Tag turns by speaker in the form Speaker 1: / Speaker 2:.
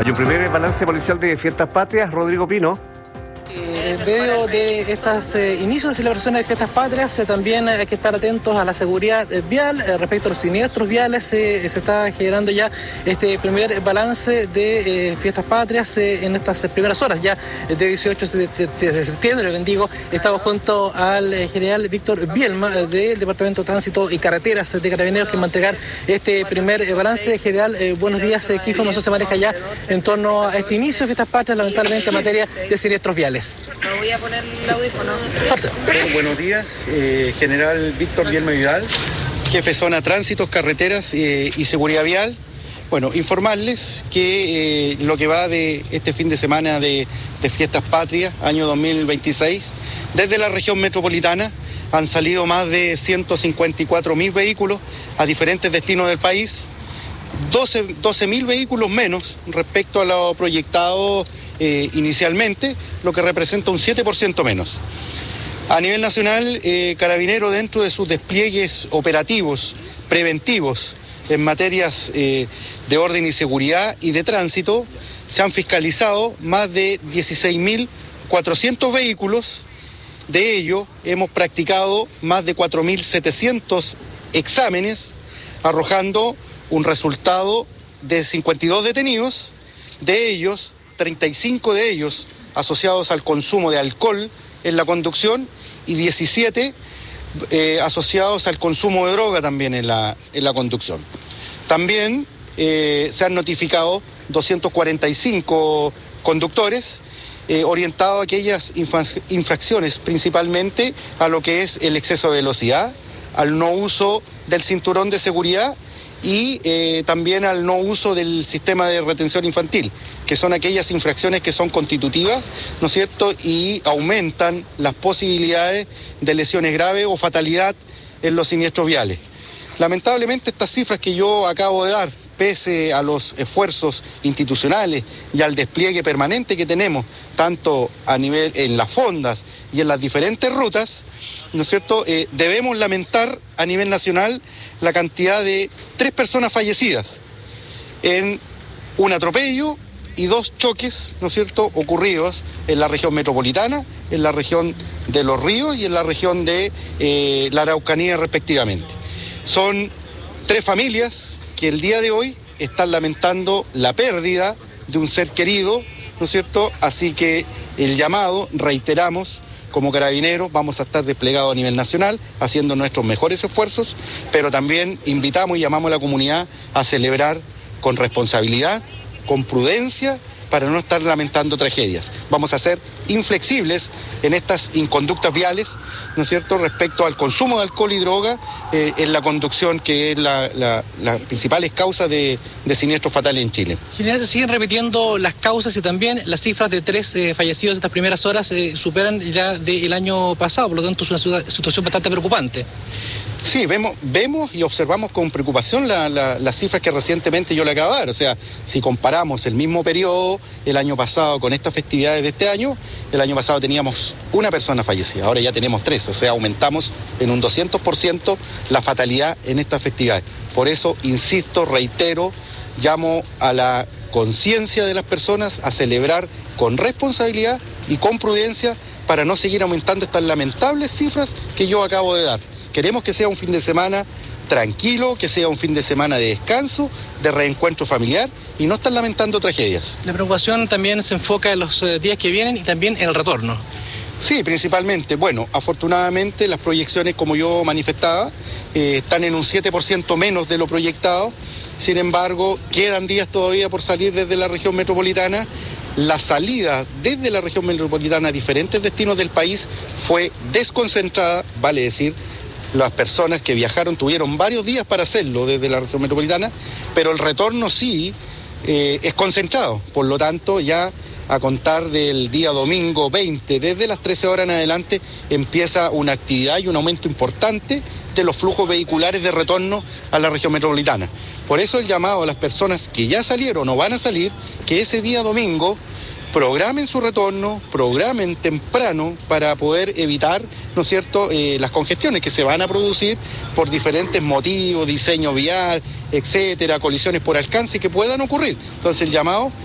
Speaker 1: Hay un primer balance policial de Fiestas Patrias, Rodrigo Pino.
Speaker 2: En medio de estos inicios de celebraciones de Fiestas Patrias, también hay que estar atentos a la seguridad vial. Respecto a los siniestros viales, se está generando ya este primer balance de Fiestas Patrias en estas primeras horas, ya de 18 de septiembre, bendigo. Estamos junto al general Víctor Bielma del Departamento de Tránsito y Carreteras de Carabineros, que va a entregar este primer balance. General, buenos días. ¿Qué información se maneja ya en torno a este inicio de Fiestas Patrias, lamentablemente en materia de siniestros viales?
Speaker 3: Me voy a poner el audífono.
Speaker 4: Bueno, buenos días, general Víctor Bielma Vidal, jefe zona Tránsitos, Carreteras y Seguridad Vial. Bueno, informarles que lo que va de este fin de semana de Fiestas Patrias, año 2026, desde la región metropolitana han salido más de 154.000 vehículos a diferentes destinos del país. 12.000 vehículos menos respecto a lo proyectado inicialmente, lo que representa un 7% menos. A nivel nacional, Carabinero, dentro de sus despliegues operativos, preventivos, en materias de orden y seguridad y de tránsito, se han fiscalizado más de 16.400 vehículos. De ello, hemos practicado más de 4.700 exámenes, arrojando un resultado de 52 detenidos, de ellos, 35 de ellos asociados al consumo de alcohol en la conducción y 17 asociados al consumo de droga también en la conducción. También se han notificado 245 conductores orientados a aquellas infracciones, principalmente a lo que es el exceso de velocidad, al no uso del cinturón de seguridad y también al no uso del sistema de retención infantil, que son aquellas infracciones que son constitutivas, ¿no es cierto?, y aumentan las posibilidades de lesiones graves o fatalidad en los siniestros viales. Lamentablemente, estas cifras que yo acabo de dar, pese a los esfuerzos institucionales y al despliegue permanente que tenemos, tanto a nivel en las fondas y en las diferentes rutas, ¿no es cierto?, debemos lamentar a nivel nacional la cantidad de 3 personas fallecidas en un atropello y 2 choques, ¿no es cierto?, ocurridos en la región metropolitana, en la región de Los Ríos y en la región de la Araucanía respectivamente. Son 3 familias que el día de hoy están lamentando la pérdida de un ser querido, ¿no es cierto? Así que el llamado, reiteramos, como Carabineros vamos a estar desplegados a nivel nacional, haciendo nuestros mejores esfuerzos, pero también invitamos y llamamos a la comunidad a celebrar con responsabilidad, con prudencia, para no estar lamentando tragedias. Vamos a ser inflexibles en estas inconductas viales, ¿no es cierto?, respecto al consumo de alcohol y droga en la conducción, que es las principales causas de siniestros fatales en Chile.
Speaker 2: General, se siguen repitiendo las causas y también las cifras de 3 fallecidos en estas primeras horas superan ya del año pasado, por lo tanto es una situación bastante preocupante.
Speaker 4: Sí, vemos y observamos con preocupación las cifras que recientemente yo le acabo de dar. O sea, si comparamos el mismo periodo el año pasado con estas festividades de este año, el año pasado teníamos 1 persona fallecida, ahora ya tenemos 3, o sea, aumentamos en un 200% la fatalidad en estas festividades. Por eso, insisto, reitero, llamo a la conciencia de las personas a celebrar con responsabilidad y con prudencia para no seguir aumentando estas lamentables cifras que yo acabo de dar. Queremos que sea un fin de semana tranquilo, que sea un fin de semana de descanso, de reencuentro familiar y no estar lamentando tragedias.
Speaker 2: La preocupación también se enfoca en los días que vienen y también en el retorno.
Speaker 4: Sí, principalmente. Bueno, afortunadamente las proyecciones, como yo manifestaba, están en un 7% menos de lo proyectado. Sin embargo, quedan días todavía por salir desde la región metropolitana. La salida desde la región metropolitana a diferentes destinos del país fue desconcentrada, vale decir, las personas que viajaron tuvieron varios días para hacerlo desde la región metropolitana, pero el retorno sí es concentrado. Por lo tanto, ya a contar del día domingo 20, desde las 13 horas en adelante, empieza una actividad y un aumento importante de los flujos vehiculares de retorno a la región metropolitana. Por eso el llamado a las personas que ya salieron o van a salir, que ese día domingo programen su retorno, programen temprano para poder evitar, ¿no es cierto?, las congestiones que se van a producir por diferentes motivos, diseño vial, etcétera, colisiones por alcance que puedan ocurrir. Entonces el llamado